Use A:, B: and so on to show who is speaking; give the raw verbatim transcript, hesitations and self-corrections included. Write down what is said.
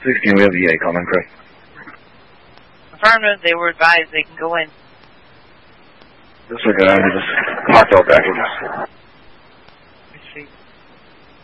A: sixteen, we have the E A coming, Chris.
B: Affirmative, they were advised they can go in.
A: Just looking at it, just cocktail packages.